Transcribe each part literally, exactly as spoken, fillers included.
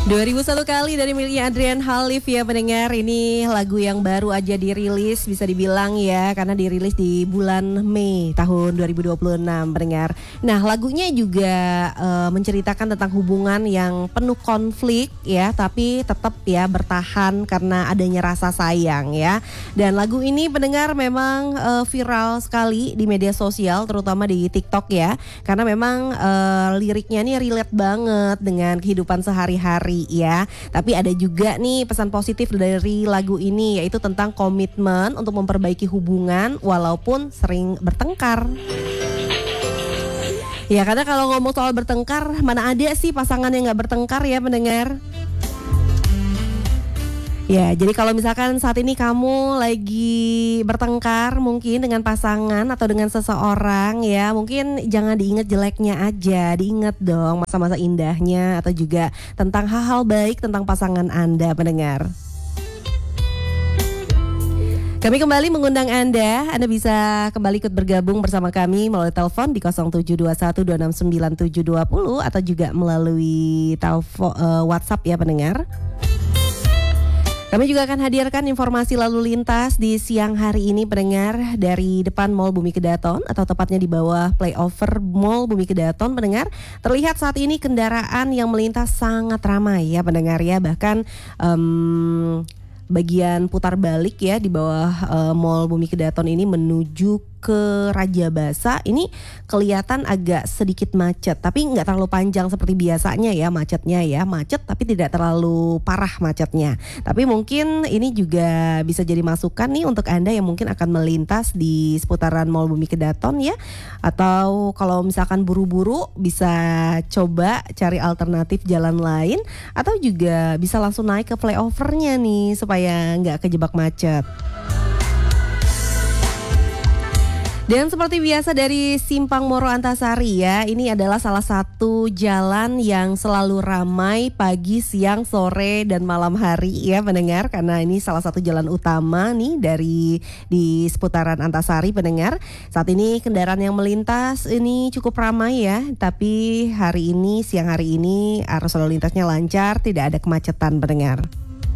dua ribu satu kali dari miliknya Adrian Halif ya pendengar. Ini lagu yang baru aja dirilis bisa dibilang ya, karena dirilis di bulan Mei tahun dua ribu dua puluh enam pendengar. Nah lagunya juga uh, menceritakan tentang hubungan yang penuh konflik ya, tapi tetap ya bertahan karena adanya rasa sayang ya. Dan lagu ini pendengar memang uh, viral sekali di media sosial, terutama di TikTok ya, karena memang uh, liriknya nih relate banget dengan kehidupan sehari-hari ya. Tapi ada juga nih pesan positif dari lagu ini, yaitu tentang komitmen untuk memperbaiki hubungan walaupun sering bertengkar. Ya karena kalau ngomong soal bertengkar, mana ada sih pasangan yang gak bertengkar ya pendengar. Ya, jadi kalau misalkan saat ini kamu lagi bertengkar mungkin dengan pasangan atau dengan seseorang ya, mungkin jangan diingat jeleknya aja, diingat dong masa-masa indahnya atau juga tentang hal-hal baik tentang pasangan Anda pendengar. Kami kembali mengundang Anda, Anda bisa kembali ikut bergabung bersama kami melalui telepon di nol tujuh dua satu dua enam sembilan tujuh dua nol atau juga melalui telepon uh, WhatsApp ya pendengar. Kami juga akan hadirkan informasi lalu lintas di siang hari ini pendengar dari depan Mall Bumi Kedaton atau tepatnya di bawah flyover Mall Bumi Kedaton pendengar. Terlihat saat ini kendaraan yang melintas sangat ramai ya pendengar ya, bahkan um, bagian putar balik ya di bawah uh, Mall Bumi Kedaton ini menuju ke Raja Basa ini kelihatan agak sedikit macet, tapi nggak terlalu panjang seperti biasanya ya macetnya ya, macet tapi tidak terlalu parah macetnya. Tapi mungkin ini juga bisa jadi masukan nih untuk Anda yang mungkin akan melintas di seputaran Mall Bumi Kedaton ya, atau kalau misalkan buru-buru bisa coba cari alternatif jalan lain, atau juga bisa langsung naik ke flyovernya nih supaya nggak kejebak macet. Dan seperti biasa dari Simpang Moro Antasari ya, ini adalah salah satu jalan yang selalu ramai pagi, siang, sore, dan malam hari ya pendengar. Karena ini salah satu jalan utama nih dari di seputaran Antasari pendengar. Saat ini kendaraan yang melintas ini cukup ramai ya, tapi hari ini, siang hari ini arus lalu lintasnya lancar, tidak ada kemacetan pendengar.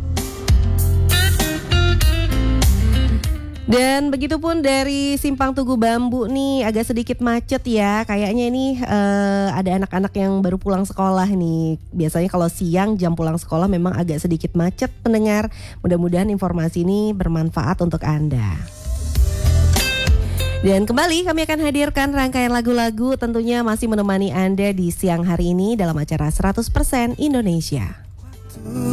Dan begitupun dari Simpang Tugu Bambu nih agak sedikit macet ya. Kayaknya ini uh, ada anak-anak yang baru pulang sekolah nih. Biasanya kalau siang jam pulang sekolah memang agak sedikit macet pendengar. Mudah-mudahan informasi ini bermanfaat untuk Anda. Dan kembali kami akan hadirkan rangkaian lagu-lagu tentunya masih menemani Anda di siang hari ini dalam acara seratus persen Indonesia.